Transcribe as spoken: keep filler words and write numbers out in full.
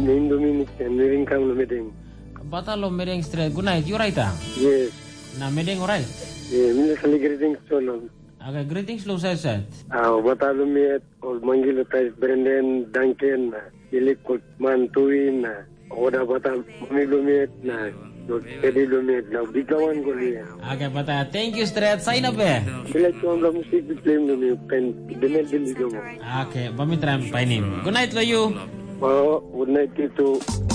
main Dominic and Miring Kang Meding. Batalo Meding Street. Good night. You right? Yes. Na Meding alright? Yeah, Minister greetings to all. Okay, greetings lo sa set. Ah, Batalo Miet, Old Mangilo Tais Brendan, Duncan, Ilikot Mantuin, Oda Batal Mangilo Miet, na Pedilo Miet, na Biglawan ko liya. Okay, bata. Thank you, Street. Sign up eh. Sila ko ang musik claim mo pen dinel din mo. Okay, pamitram painim. Good night lo you. Oh, good night to